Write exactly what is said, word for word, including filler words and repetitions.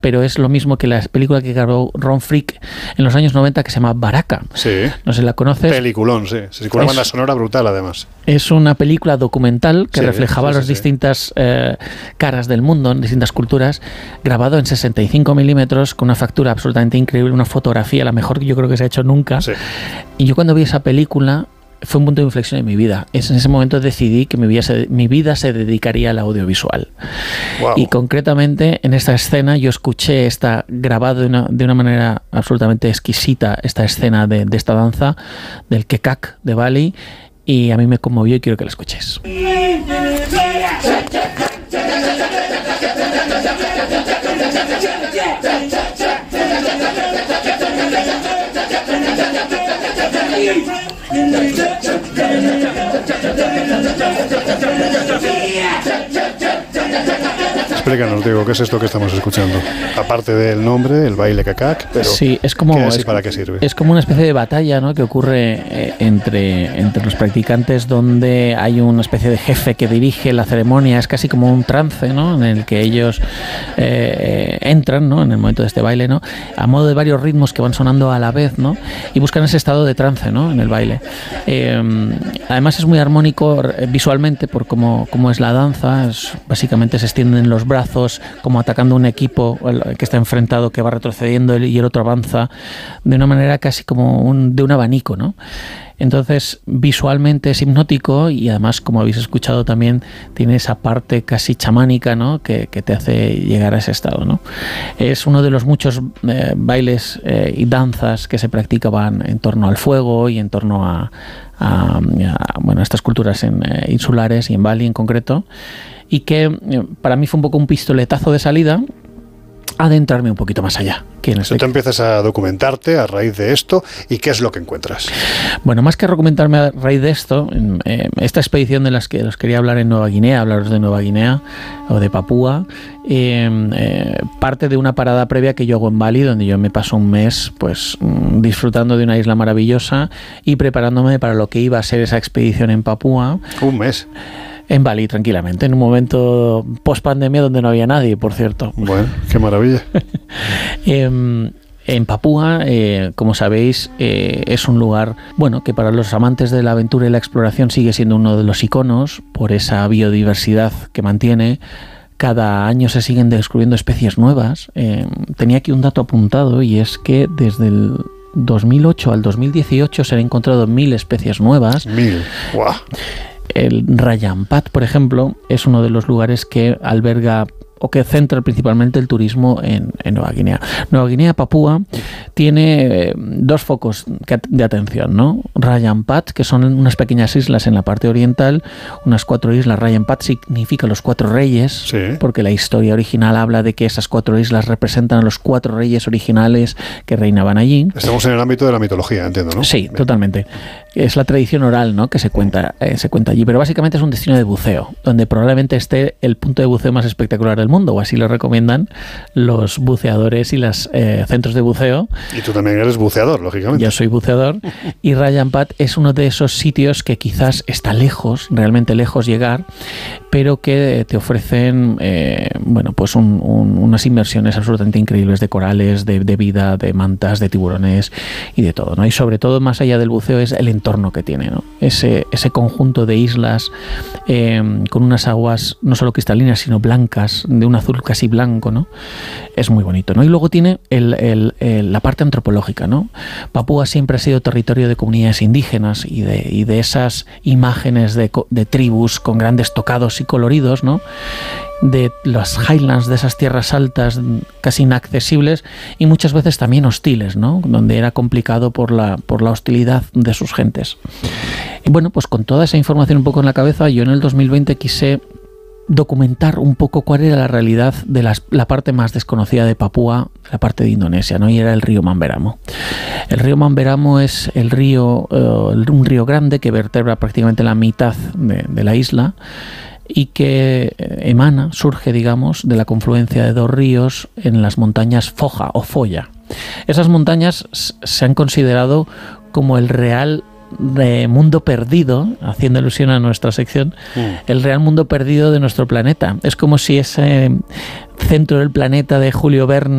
pero es lo mismo que la película que grabó Ron Frick en los años noventa que se llama Baraka. Sí. No sé si la conoces. Peliculón, sí. sí con una banda sonora brutal, además. Es una película documental que sí, reflejaba sí, sí, las sí. distintas eh, caras del mundo, en distintas culturas, grabado en sesenta y cinco milímetros, con una factura absolutamente increíble, una fotografía, la mejor que yo creo que se ha hecho nunca. Sí. Y yo cuando vi esa película, fue un punto de inflexión en mi vida. Es en ese momento decidí que mi vida se, mi vida se dedicaría al audiovisual. Wow. Y concretamente en esta escena yo escuché esta grabado de una, de una manera absolutamente exquisita esta escena de, de esta danza del Kekak de Bali, y a mí me conmovió y quiero que la escuches. Explícanos, Diego, ¿qué es esto que estamos escuchando? Aparte del nombre, el baile Kekak, pero sí, es como, ¿qué es y es, para qué sirve? Es como una especie de batalla, ¿no?, que ocurre eh, entre, entre los practicantes, donde hay una especie de jefe que dirige la ceremonia. Es casi como un trance, ¿no?, en el que ellos eh, entran, ¿no?, en el momento de este baile, ¿no?, a modo de varios ritmos que van sonando a la vez, ¿no?, y buscan ese estado de trance, ¿no?, en el baile. Eh, además es muy armónico visualmente por cómo, cómo es la danza. Es, básicamente se extienden los brazos como atacando un equipo que está enfrentado, que va retrocediendo y el otro avanza de una manera casi como un, de un abanico, ¿no? Entonces visualmente es hipnótico y además, como habéis escuchado, también tiene esa parte casi chamánica, ¿no?, que, que te hace llegar a ese estado, ¿no? Es uno de los muchos eh, bailes eh, y danzas que se practicaban en torno al fuego y en torno a, a, a bueno, a estas culturas en, eh, insulares y en Bali en concreto, y que eh, para mí fue un poco un pistoletazo de salida a adentrarme un poquito más allá. ¿Quién es? Tú te empiezas a documentarte a raíz de esto, ¿y qué es lo que encuentras? Bueno, más que documentarme a raíz de esto, eh, esta expedición de las que os quería hablar en Nueva Guinea, hablaros de Nueva Guinea o de Papúa, eh, eh, parte de una parada previa que yo hago en Bali, donde yo me paso un mes pues disfrutando de una isla maravillosa y preparándome para lo que iba a ser esa expedición en Papúa. Un mes. En Bali, tranquilamente, en un momento post-pandemia donde no había nadie, por cierto. Bueno, qué maravilla. eh, en Papúa, eh, como sabéis, eh, es un lugar, bueno, que para los amantes de la aventura y la exploración sigue siendo uno de los iconos por esa biodiversidad que mantiene. Cada año se siguen descubriendo especies nuevas. Eh, tenía aquí un dato apuntado, y es que desde el dos mil ocho al dos mil dieciocho se han encontrado mil especies nuevas. Mil, guau. El Rayampat, por ejemplo, es uno de los lugares que alberga o que centra principalmente el turismo en, en Nueva Guinea. Nueva Guinea, Papúa, tiene eh, dos focos de atención, ¿no? Rayampat, que son unas pequeñas islas en la parte oriental, unas cuatro islas. Rayampat significa los cuatro reyes, sí, porque la historia original habla de que esas cuatro islas representan a los cuatro reyes originales que reinaban allí. Estamos en el ámbito de la mitología, entiendo, ¿no? Sí, bien, totalmente. Es la tradición oral, ¿no?, que se cuenta, eh, se cuenta allí, pero básicamente es un destino de buceo, donde probablemente esté el punto de buceo más espectacular del mundo, o así lo recomiendan los buceadores y los eh, centros de buceo. Y tú también eres buceador, lógicamente. Yo soy buceador, y Rayampat es uno de esos sitios que quizás está lejos, realmente lejos llegar, pero que te ofrecen eh, bueno, pues un, un, unas inmersiones absolutamente increíbles de corales, de, de vida, de mantas, de tiburones y de todo, ¿no? Y sobre todo, más allá del buceo, es el entorno que tiene, ¿no? Ese, ese conjunto de islas eh, con unas aguas no solo cristalinas, sino blancas, de un azul casi blanco, ¿no? Es muy bonito, ¿no? Y luego tiene el, el, el, la parte antropológica, ¿no? Papúa siempre ha sido territorio de comunidades indígenas y de, y de esas imágenes de, de tribus con grandes tocados y coloridos, ¿no?, de las highlands, de esas tierras altas casi inaccesibles y muchas veces también hostiles, ¿no?, donde era complicado por la, por la hostilidad de sus gentes. Y bueno, pues con toda esa información un poco en la cabeza, yo en el dos mil veinte quise documentar un poco cuál era la realidad de las, la parte más desconocida de Papúa, la parte de Indonesia, ¿no? Y era el río Mamberamo. El río Mamberamo es el río, uh, un río grande que vertebra prácticamente la mitad de, de la isla, y que emana, surge, digamos, de la confluencia de dos ríos en las montañas Foja o Foya. Esas montañas se han considerado como el real de mundo perdido, haciendo alusión a nuestra sección, mm. el real mundo perdido de nuestro planeta. Es como si ese centro del planeta de Julio Verne